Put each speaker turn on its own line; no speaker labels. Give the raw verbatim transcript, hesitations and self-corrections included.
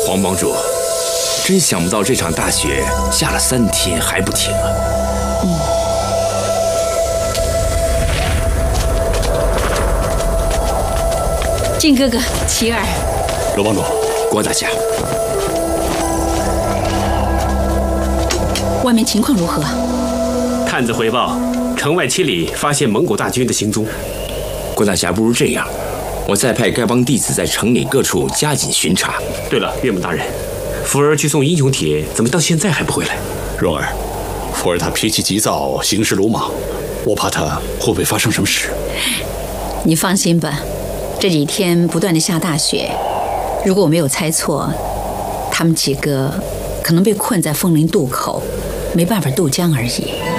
王帮主，真想不到这场大雪下了三天还不停啊！嗯。
靖哥哥，琪儿，
罗帮主，
郭大侠，
外面情况如何？
探子回报，城外七里发现蒙古大军的行踪。
郭大侠，不如这样，我再派丐帮弟子在城里各处加紧巡查。
对了，岳母大人，福儿去送英雄帖，怎么到现在还不回来？
蓉儿，福儿他脾气急躁，行事鲁莽，我怕他会不会发生什么事。
你放心吧，这几天不断的下大雪，如果我没有猜错，他们几个可能被困在枫林渡口，没办法渡江而已。